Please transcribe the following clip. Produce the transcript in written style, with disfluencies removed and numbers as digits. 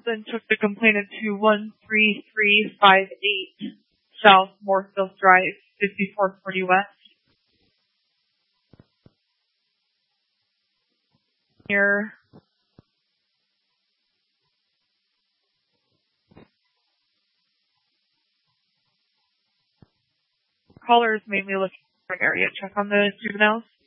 Then took the complainant to 13358 South Moorfield Drive, 5440 West. Near caller is mainly looking for an area check on the juveniles.